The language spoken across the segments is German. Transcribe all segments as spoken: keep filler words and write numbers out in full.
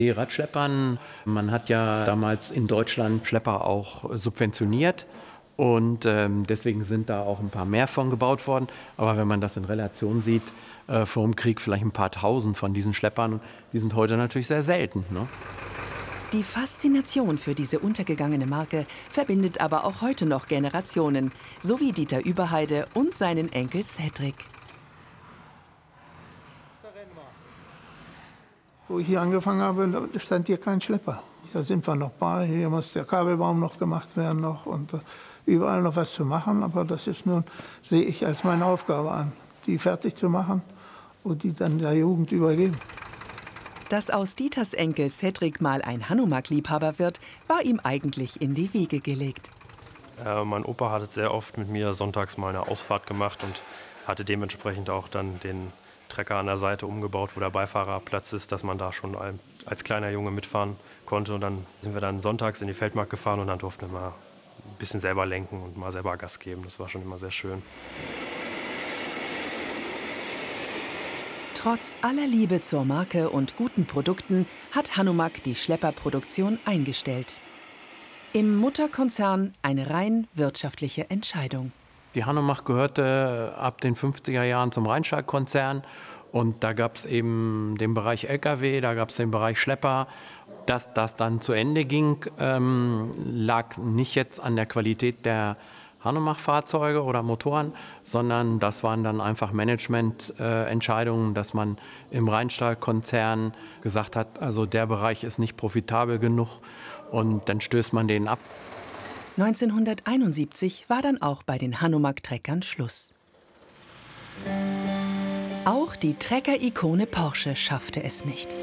E-Radschleppern. Man hat ja damals in Deutschland Schlepper auch subventioniert und ähm, deswegen sind da auch ein paar mehr von gebaut worden. Aber wenn man das in Relation sieht, äh, vor dem Krieg vielleicht ein paar tausend von diesen Schleppern, die sind heute natürlich sehr selten, ne? Die Faszination für diese untergegangene Marke verbindet aber auch heute noch Generationen, so wie Dieter Überheide und seinen Enkel Cedric. Wo ich hier angefangen habe, stand hier kein Schlepper. Da sind wir noch bei. Hier muss der Kabelbaum noch gemacht werden noch und überall noch was zu machen. Aber das ist nun, sehe ich als meine Aufgabe an, die fertig zu machen und die dann der Jugend übergeben. Dass aus Dieters Enkel Cedric mal ein Hanomag-Liebhaber wird, war ihm eigentlich in die Wiege gelegt. Äh, mein Opa hat sehr oft mit mir sonntags mal eine Ausfahrt gemacht und hatte dementsprechend auch dann den Trecker an der Seite umgebaut, wo der Beifahrerplatz ist, dass man da schon als kleiner Junge mitfahren konnte. Und dann sind wir dann sonntags in die Feldmark gefahren und dann durften wir mal ein bisschen selber lenken und mal selber Gas geben. Das war schon immer sehr schön. Trotz aller Liebe zur Marke und guten Produkten hat Hanomag die Schlepperproduktion eingestellt. Im Mutterkonzern eine rein wirtschaftliche Entscheidung. Die Hanomag gehörte ab den fünfziger Jahren zum Rheinstahl-Konzern und da gab es eben den Bereich L K W, da gab es den Bereich Schlepper. Dass das dann zu Ende ging, ähm, lag nicht jetzt an der Qualität der Hanomag-Fahrzeuge oder Motoren, sondern das waren dann einfach Management-Entscheidungen, dass man im Rheinstahl-Konzern gesagt hat, also der Bereich ist nicht profitabel genug und dann stößt man den ab. neunzehnhunderteinundsiebzig war dann auch bei den Hanomag-Treckern Schluss. Auch die Trecker-Ikone Porsche schaffte es nicht.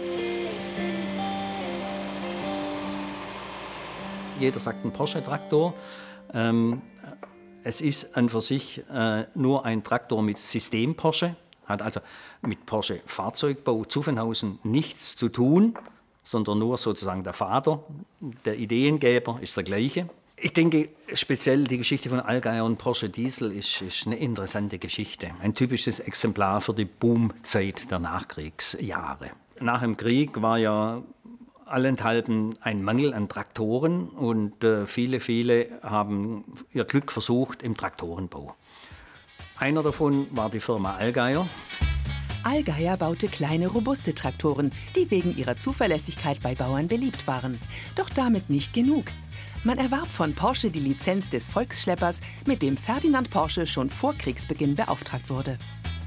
Jeder sagt ein Porsche-Traktor. Ähm, es ist an für sich äh, nur ein Traktor mit System Porsche, hat also mit Porsche Fahrzeugbau Zuffenhausen nichts zu tun, sondern nur sozusagen der Vater, der Ideengeber ist der gleiche. Ich denke, speziell die Geschichte von Allgeier und Porsche Diesel ist, ist eine interessante Geschichte. Ein typisches Exemplar für die Boomzeit der Nachkriegsjahre. Nach dem Krieg war ja allenthalben ein Mangel an Traktoren und äh, viele, viele haben ihr Glück versucht im Traktorenbau. Einer davon war die Firma Allgeier. Allgeier baute kleine, robuste Traktoren, die wegen ihrer Zuverlässigkeit bei Bauern beliebt waren. Doch damit nicht genug. Man erwarb von Porsche die Lizenz des Volksschleppers, mit dem Ferdinand Porsche schon vor Kriegsbeginn beauftragt wurde.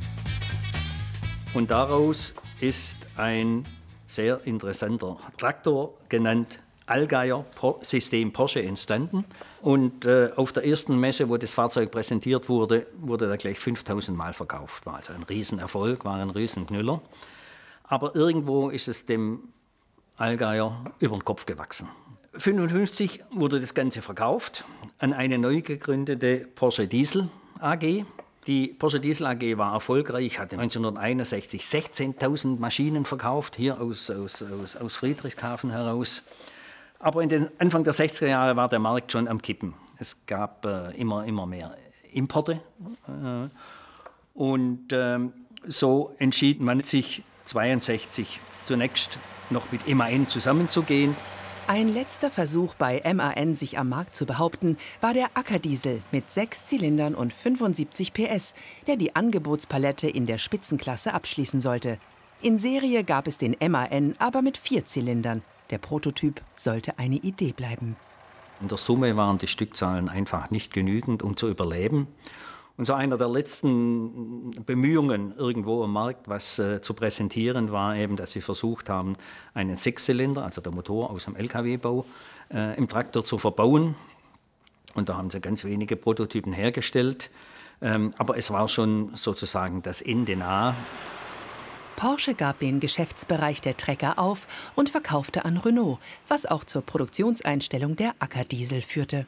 Und daraus ist ein sehr interessanter Traktor, genannt Allgeier System Porsche, entstanden. Und äh, auf der ersten Messe, wo das Fahrzeug präsentiert wurde, wurde er gleich fünftausend Mal verkauft. War also ein Riesenerfolg, war ein Riesenknüller. Aber irgendwo ist es dem Allgeier über den Kopf gewachsen. neunzehnhundertfünfundfünfzig wurde das Ganze verkauft an eine neu gegründete Porsche Diesel A G. Die Porsche Diesel A G war erfolgreich, hatte neunzehnhunderteinundsechzig sechzehntausend Maschinen verkauft, hier aus, aus, aus, aus Friedrichshafen heraus. Aber in den Anfang der sechziger Jahre war der Markt schon am Kippen. Es gab äh, immer, immer mehr Importe. Äh, und äh, so entschied man sich neunzehnhundertzweiundsechzig zunächst noch mit M A N zusammenzugehen. Ein letzter Versuch bei M A N, sich am Markt zu behaupten, war der Ackerdiesel mit sechs Zylindern und fünfundsiebzig P S, der die Angebotspalette in der Spitzenklasse abschließen sollte. In Serie gab es den M A N aber mit vier Zylindern. Der Prototyp sollte eine Idee bleiben. In der Summe waren die Stückzahlen einfach nicht genügend, um zu überleben. Und so einer der letzten Bemühungen, irgendwo am Markt was äh, zu präsentieren, war eben, dass sie versucht haben, einen Sechszylinder, also der Motor aus dem L K W-Bau, äh, im Traktor zu verbauen. Und da haben sie ganz wenige Prototypen hergestellt. Ähm, aber es war schon sozusagen das Ende nah. Porsche gab den Geschäftsbereich der Trecker auf und verkaufte an Renault, was auch zur Produktionseinstellung der Ackerdiesel führte.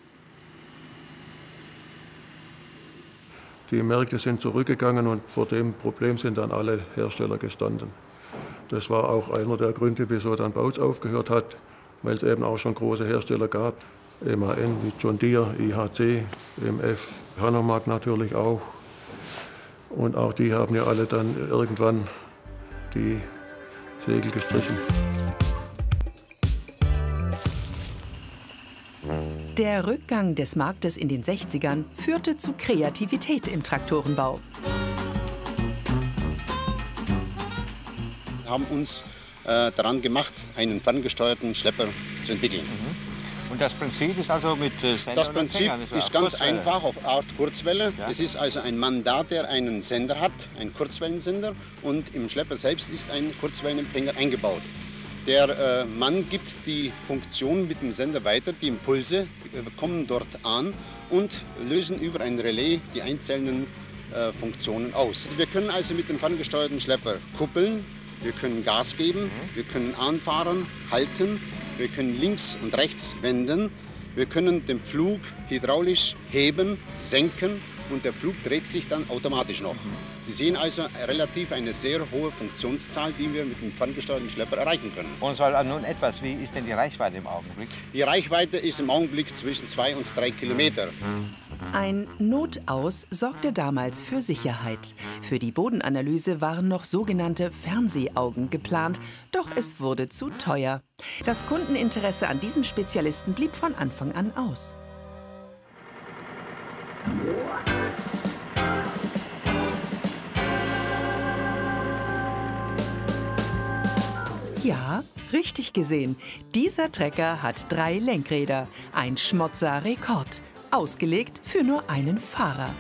Die Märkte sind zurückgegangen und vor dem Problem sind dann alle Hersteller gestanden. Das war auch einer der Gründe, wieso dann Bautz aufgehört hat, weil es eben auch schon große Hersteller gab. M A N wie John Deere, I H C, M F, Hanomag natürlich auch. Und auch die haben ja alle dann irgendwann die Segel gestrichen. Der Rückgang des Marktes in den sechzigern führte zu Kreativität im Traktorenbau. Wir haben uns äh, daran gemacht, einen ferngesteuerten Schlepper zu entwickeln. Mhm. Und das Prinzip ist also mit äh, Sender Das Prinzip und ist ganz Kurzwelle. einfach auf Art Kurzwelle. Ja. Es ist also ein Mandat, der einen Sender hat, einen Kurzwellensender. Und im Schlepper selbst ist ein Kurzwellenempfänger eingebaut. Der äh, Mann gibt die Funktion mit dem Sender weiter. Die Impulse äh, kommen dort an und lösen über ein Relais die einzelnen äh, Funktionen aus. Wir können also mit dem ferngesteuerten Schlepper kuppeln. Wir können Gas geben, wir können anfahren, halten, wir können links und rechts wenden, wir können den Pflug hydraulisch heben, senken und der Pflug dreht sich dann automatisch noch. Sie sehen also relativ eine sehr hohe Funktionszahl, die wir mit dem ferngesteuerten Schlepper erreichen können. Und zwar nun etwas, wie ist denn die Reichweite im Augenblick? Die Reichweite ist im Augenblick zwischen zwei und drei Kilometer. Ein Notaus sorgte damals für Sicherheit. Für die Bodenanalyse waren noch sogenannte Fernsehaugen geplant, doch es wurde zu teuer. Das Kundeninteresse an diesem Spezialisten blieb von Anfang an aus. Ja, richtig gesehen. Dieser Trecker hat drei Lenkräder. Ein Schmotzer-Rekord. Ausgelegt für nur einen Fahrer.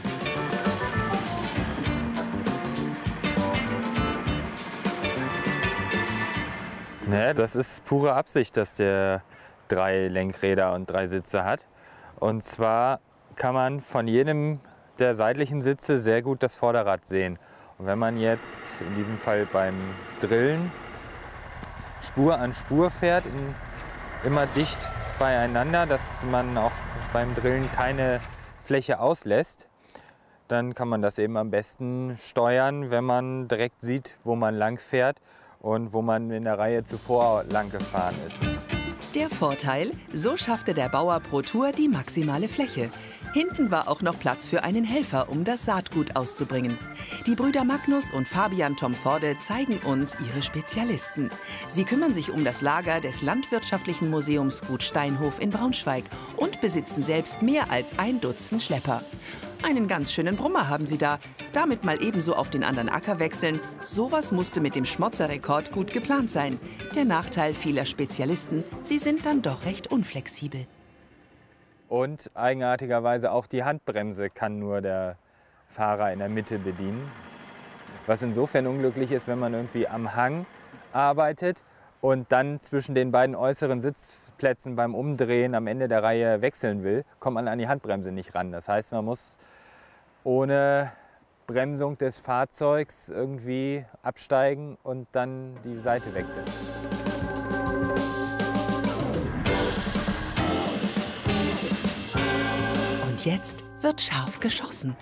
Ja, das ist pure Absicht, dass der drei Lenkräder und drei Sitze hat. Und zwar kann man von jedem der seitlichen Sitze sehr gut das Vorderrad sehen. Und wenn man jetzt in diesem Fall beim Drillen Spur an Spur fährt, in, immer dicht beieinander, dass man auch beim Drillen keine Fläche auslässt, dann kann man das eben am besten steuern, wenn man direkt sieht, wo man lang fährt und wo man in der Reihe zuvor lang gefahren ist. Der Vorteil, so schaffte der Bauer pro Tour die maximale Fläche. Hinten war auch noch Platz für einen Helfer, um das Saatgut auszubringen. Die Brüder Magnus und Fabian Tomforde zeigen uns ihre Spezialisten. Sie kümmern sich um das Lager des Landwirtschaftlichen Museums Gut Steinhof in Braunschweig und besitzen selbst mehr als ein Dutzend Schlepper. Einen ganz schönen Brummer haben sie da. Damit mal ebenso auf den anderen Acker wechseln. Sowas musste mit dem Schmotzer-Rekord gut geplant sein. Der Nachteil vieler Spezialisten, sie sind dann doch recht unflexibel. Und eigenartigerweise auch die Handbremse kann nur der Fahrer in der Mitte bedienen. Was insofern unglücklich ist, wenn man irgendwie am Hang arbeitet und dann zwischen den beiden äußeren Sitzplätzen beim Umdrehen am Ende der Reihe wechseln will, kommt man an die Handbremse nicht ran. Das heißt, man muss ohne Bremsung des Fahrzeugs irgendwie absteigen und dann die Seite wechseln. Und jetzt wird scharf geschossen.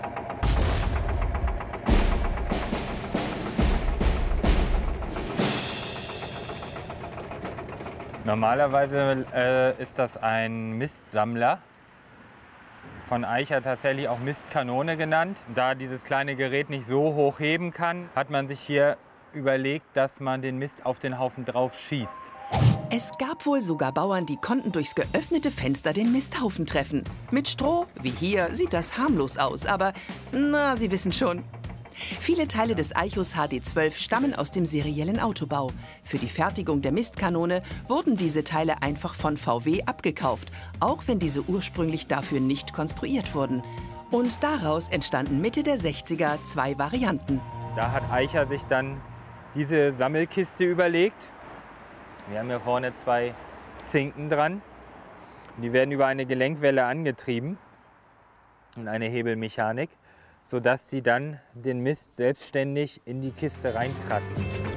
Normalerweise äh, ist das ein Mistsammler, von Eicher tatsächlich auch Mistkanone genannt. Da dieses kleine Gerät nicht so hoch heben kann, hat man sich hier überlegt, dass man den Mist auf den Haufen drauf schießt. Es gab wohl sogar Bauern, die konnten durchs geöffnete Fenster den Misthaufen treffen. Mit Stroh, wie hier, sieht das harmlos aus, aber na, Sie wissen schon. Viele Teile des Eichos H D zwölf stammen aus dem seriellen Autobau. Für die Fertigung der Mistkanone wurden diese Teile einfach von V W abgekauft, auch wenn diese ursprünglich dafür nicht konstruiert wurden. Und daraus entstanden Mitte der sechziger zwei Varianten. Da hat Eicher sich dann diese Sammelkiste überlegt. Wir haben hier vorne zwei Zinken dran. Die werden über eine Gelenkwelle angetrieben und eine Hebelmechanik, sodass sie dann den Mist selbstständig in die Kiste reinkratzen.